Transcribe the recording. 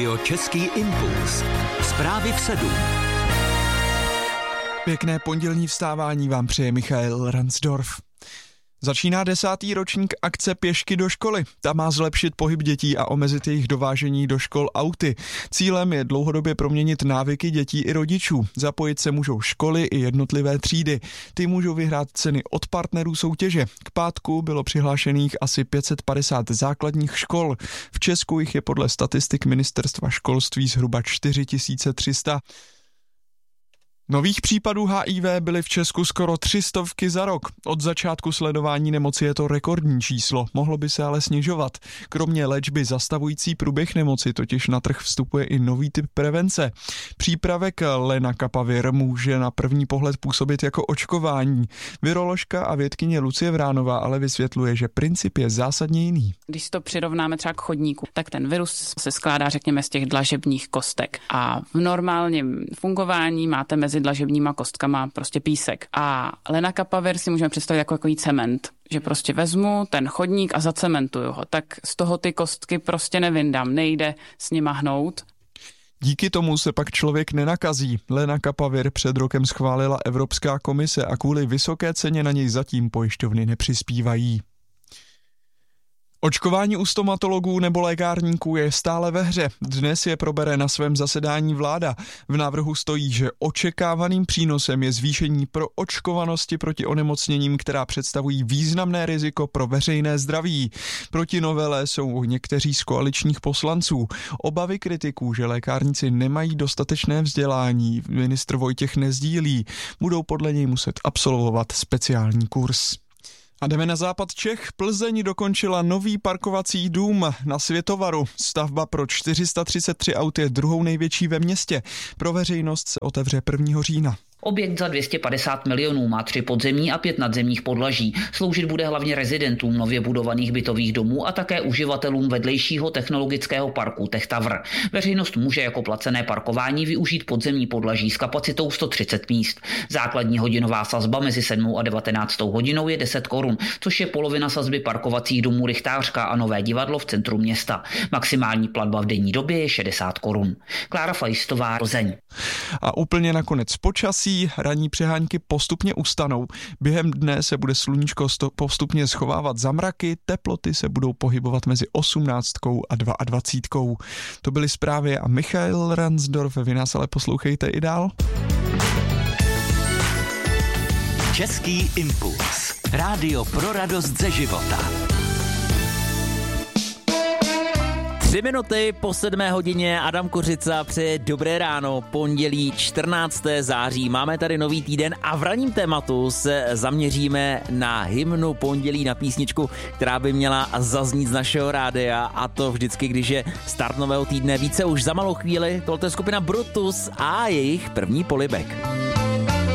Český impuls. Zprávy v 7. Pěkné pondělní vstávání vám přeje Michael Ransdorf. Začíná 10. ročník akce Pěšky do školy. Ta má zlepšit pohyb dětí a omezit jejich dovážení do škol auty. Cílem je dlouhodobě proměnit návyky dětí i rodičů. Zapojit se můžou školy i jednotlivé třídy. Ty můžou vyhrát ceny od partnerů soutěže. K pátku bylo přihlášených asi 550 základních škol. V Česku jich je podle statistik Ministerstva školství zhruba 4300. Nových případů HIV byly v Česku skoro 300 za rok. Od začátku sledování nemoci je to rekordní číslo, mohlo by se ale snižovat. Kromě léčby zastavující průběh nemoci totiž na trh vstupuje i nový typ prevence. Přípravek Lenacapavir může na první pohled působit jako očkování. Viroložka a vědkyně Lucie Vránová ale vysvětluje, že princip je zásadně jiný. Když to přirovnáme třeba k chodníku, tak ten virus se skládá, řekněme, z těch dlažebních kostek. A v normálním fungování máte mezi dlažebníma kostkama prostě písek. A Lenacapavir si můžeme představit jako takový cement, že prostě vezmu ten chodník a zacementuju ho. Tak z toho ty kostky prostě nevyndám, nejde s nima hnout. Díky tomu se pak člověk nenakazí. Lenacapavir před rokem schválila Evropská komise a kvůli vysoké ceně na něj zatím pojišťovny nepřispívají. Očkování u stomatologů nebo lékárníků je stále ve hře. Dnes je probere na svém zasedání vláda. V návrhu stojí, že očekávaným přínosem je zvýšení proočkovanosti proti onemocněním, která představují významné riziko pro veřejné zdraví. Proti novele jsou někteří z koaličních poslanců. Obavy kritiků, že lékárníci nemají dostatečné vzdělání, ministr Vojtěch nezdílí. Budou podle něj muset absolvovat speciální kurz. A jdeme na západ Čech. Plzeň dokončila nový parkovací dům na Světovaru. Stavba pro 433 aut je druhou největší ve městě. Pro veřejnost se otevře 1. října. Objekt za 250 milionů má 3 podzemní a 5 nadzemních podlaží. Sloužit bude hlavně rezidentům nově budovaných bytových domů a také uživatelům vedlejšího technologického parku TechTower. Veřejnost může jako placené parkování využít podzemní podlaží s kapacitou 130 míst. Základní hodinová sazba mezi 7 a 19 hodinou je 10 korun, což je polovina sazby parkovacích domů Rychtářka a Nové divadlo v centru města. Maximální platba v denní době je 60 korun. Klára Fajstová, Plzeň. A úplně nakonec počasí. Ranní přehánky postupně ustanou. Během dne se bude sluníčko postupně schovávat za mraky, teploty se budou pohybovat mezi 18 a 22. To byly zprávy a Michael Ransdorf, vy nás ale poslouchejte i dál. Český impuls. Rádio pro radost ze života. 3 minuty po 7 hodině, Adam Kořica přeje dobré ráno, pondělí 14. září. Máme tady nový týden a v ranním tématu se zaměříme na hymnu pondělí, na písničku, která by měla zaznít z našeho rádia, a to vždycky, když je start nového týdne. Více už za malou chvíli. Tohle je skupina Brutus a jejich první polibek.